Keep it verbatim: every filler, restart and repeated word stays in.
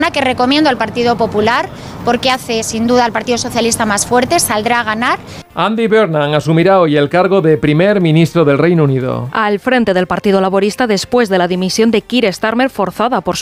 que recomiendo al Partido Popular porque hace sin duda al Partido Socialista más fuerte, saldrá a ganar. Andy Burnham asumirá hoy el cargo de primer ministro del Reino Unido. Al frente del Partido Laborista después de la dimisión de Keir Starmer forzada por